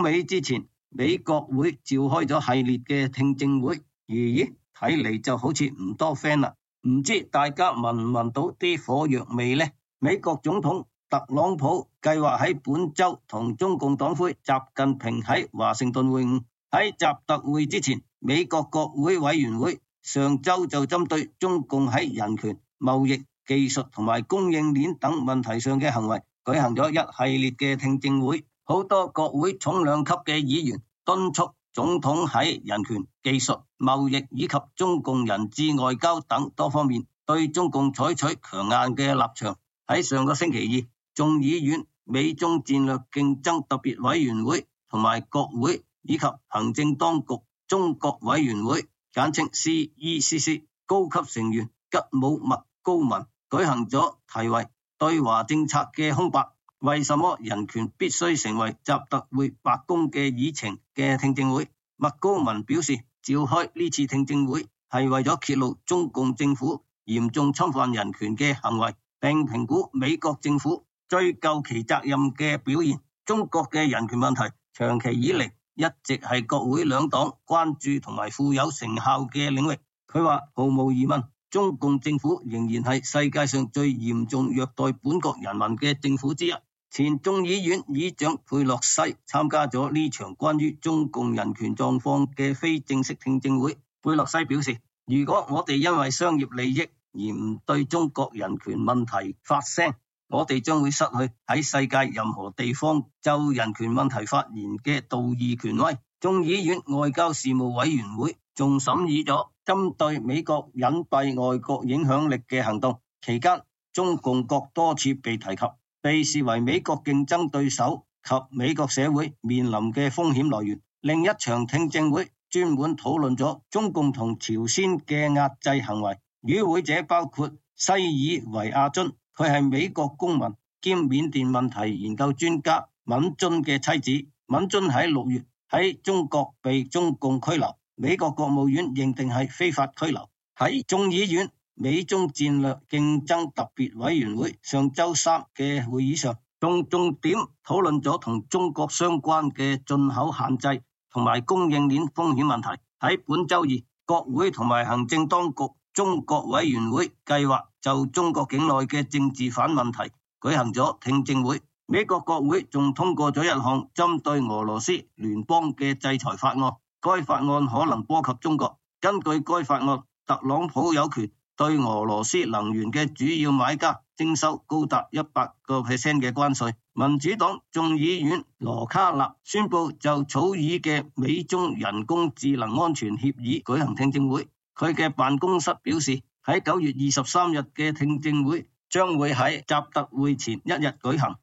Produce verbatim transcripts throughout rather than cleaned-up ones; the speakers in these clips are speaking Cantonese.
美之前，美國會召開咗系列嘅聽證會，咦，睇嚟就好似唔多 friend 啦。唔知大家聞唔聞到啲火藥味呢？美國總統特朗普計劃喺本周同中共黨魁習近平喺華盛頓會晤。喺習特會之前，美國國會委員會上周就針對中共喺人權、貿易、技術同埋供應鏈等問題上嘅行為，舉行咗一系列嘅聽證會。好多國會重量級嘅議員敦促總統喺人權、技術、貿易以及中共人質外交等多方面對中共採取強硬嘅立場。喺上個星期二，眾議院美中戰略競爭特別委員會同埋國會以及行政當局中國委員會簡稱 C E C C 高級成員吉姆麥高文舉行咗題為對華政策嘅空白，為什麼人權必須成為習特會白宮嘅議程嘅聽證會。麥高文表示，召開呢次聽證會係為咗揭露中共政府嚴重侵犯人權嘅行為，並評估美國政府追究其責任嘅表現。中國嘅人權問題長期以嚟一直係國會兩黨關注同埋富有成效嘅領域。佢話毫無疑問，中共政府仍然係世界上最嚴重虐待本國人民嘅政府之一。前眾議院議長佩洛西參加咗呢場關於中共人權狀況嘅非正式聽證會。佩洛西表示，如果我哋因為商業利益而唔對中國人權問題發聲，我哋將會失去喺世界任何地方就人權問題發言嘅道義權威。眾議院外交事務委員會仲審議咗針對美國隱蔽外國影響力嘅行動，期間中共國多次被提及，被視為美國競爭對手及美國社會面臨嘅風險來源。另一場聽證會專門討論咗中共同朝鮮嘅壓制行為，與會者包括西爾維亞津，佢係美國公民兼緬甸問題研究專家敏津嘅妻子。敏津喺六月喺中國被中共拘留，美國國務院認定係非法拘留。喺眾議院美中戰略競爭特別委員會上周三嘅會議上，仲重點討論咗同中國相關嘅進口限制同埋供應鏈風險問題。喺本周二，國會同埋行政當局中國委員會計劃就中國境內嘅政治犯問題舉行咗聽證會。美國國會仲通過咗一項針對俄羅斯聯邦嘅制裁法案，該法案可能波及中國。根據該法案，特朗普有權對俄羅斯能源嘅主要買家徵收高達一百個 percent 嘅關稅。民主黨眾議院羅卡納宣布就草擬嘅美中人工智能安全協議舉行聽證會。佢嘅辦公室表示，喺九月二十三日嘅聽證會將會喺習特會前一日舉行。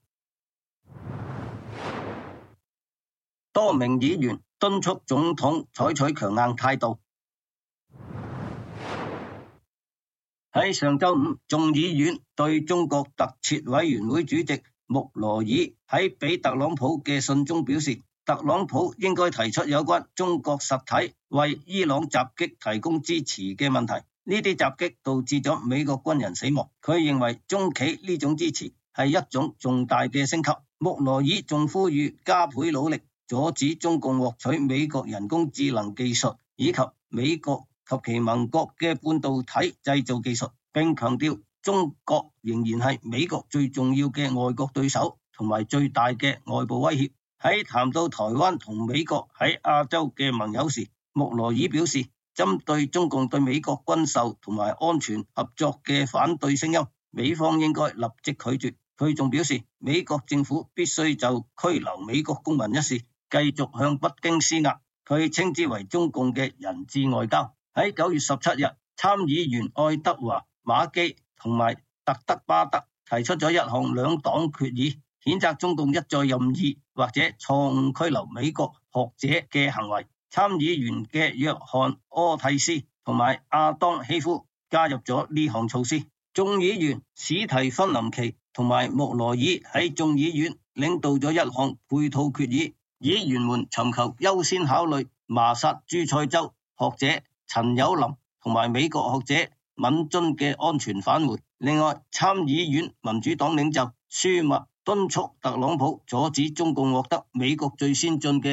多名議員敦促總統採取強硬態度。喺上周五，眾議院對中國特設委員會主席穆羅爾喺俾特朗普嘅信中表示，特朗普應該提出有關中國實體為伊朗襲擊提供支持嘅問題。呢啲襲擊導致咗美國軍人死亡。佢認為中企呢種支持係一種重大嘅升級。穆羅爾仲呼籲加倍努力阻止中共獲取美國人工智能技術以及美國及其盟國嘅半導體製造技術，並強調中國仍然係美國最重要嘅外國對手同埋最大嘅外部威脅。喺談到台灣同美國喺亞洲嘅盟友時，穆羅爾表示，針對中共對美國軍售同埋安全合作嘅反對聲音，美方應該立即拒絕。佢仲表示，美國政府必須就拘留美國公民一事繼續向北京施壓，佢稱之為中共嘅人質外交。喺九月十七日，參議員愛德華馬基同埋特德巴德提出咗一項兩黨決議，譴責中共一再任意或者錯誤拘留美國學者嘅行為。參議員嘅約翰柯蒂斯同埋亞當希夫加入咗呢項措施。眾議員史提芬林奇同埋穆羅爾喺眾議院領導咗一項配套決議，議員們尋求優先考慮麻薩諸塞州學者陳友林同埋美國學者敏津嘅安全返回。另外，參議院民主黨領袖舒默敦促特朗普阻止中共獲得美國最先進嘅